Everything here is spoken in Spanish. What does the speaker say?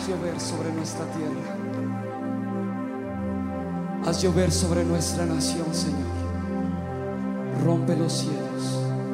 haz llover sobre nuestra tierra. Haz llover sobre nuestra nación, Señor. Rompe los cielos.